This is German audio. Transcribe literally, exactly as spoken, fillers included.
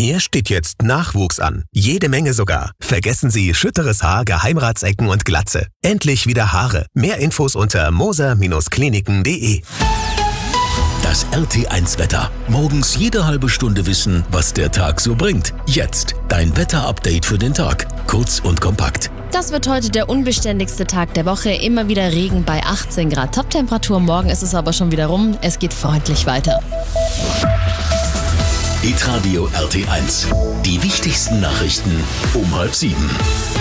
mir steht jetzt Nachwuchs an. Jede Menge sogar. Vergessen Sie schütteres Haar, Geheimratsecken und Glatze. Endlich wieder Haare. Mehr Infos unter moser Kliniken punkt de. Das R T eins Wetter. Morgens jede halbe Stunde wissen, was der Tag so bringt. Jetzt dein Wetter-Update für den Tag. Kurz und kompakt. Das wird heute der unbeständigste Tag der Woche. Immer wieder Regen bei achtzehn Grad Toptemperatur. Morgen ist es aber schon wieder rum. Es geht freundlich weiter. Hitradio R T eins. Die wichtigsten Nachrichten um halb sieben.